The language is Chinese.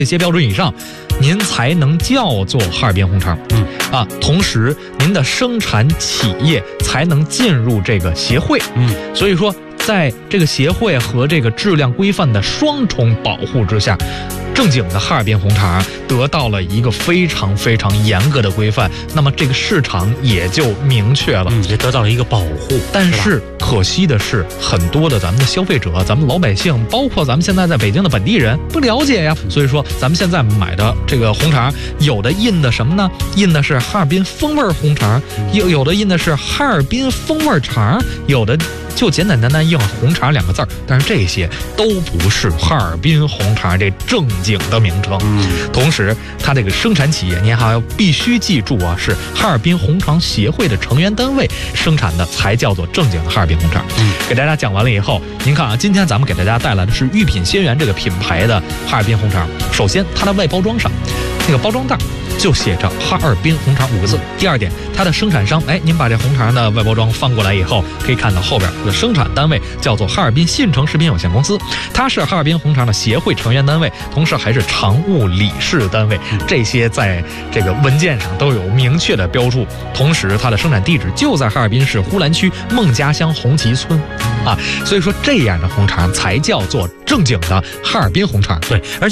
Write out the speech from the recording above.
这些标准以上，您才能叫做哈尔滨红肠。同时您的生产企业才能进入这个协会。所以说，在这个协会和这个质量规范的双重保护之下，正经的哈尔滨红肠得到了一个非常非常严格的规范，那么这个市场也就明确了， 也得到了一个保护。 但是可惜的是，很多的咱们的消费者，咱们老百姓，包括咱们现在在北京的本地人不了解呀。所以说，咱们现在买的这个红肠，有的印的什么呢？印的是哈尔滨风味红肠，有的印的是哈尔滨风味肠，有的就简简单单印了红肠2个字儿，但是这些都不是哈尔滨红肠这正经的名称。同时它这个生产企业您还要必须记住啊，是哈尔滨红肠协会的成员单位生产的才叫做正经的哈尔滨红肠。给大家讲完了以后，您看啊，今天咱们给大家带来的是御品鲜园这个品牌的哈尔滨红肠。首先它的外包装上那个包装袋就写着哈尔滨红肠5个字。第二点，它的生产商，您把这红肠的外包装翻过来以后，可以看到后边的生产单位叫做哈尔滨信诚食品有限公司，它是哈尔滨红肠的协会成员单位，同时还是常务理事单位，这些在这个文件上都有明确的标注。同时它的生产地址就在哈尔滨市呼兰区孟家乡红旗村所以说这样的红肠才叫做正经的哈尔滨红肠。 对，而且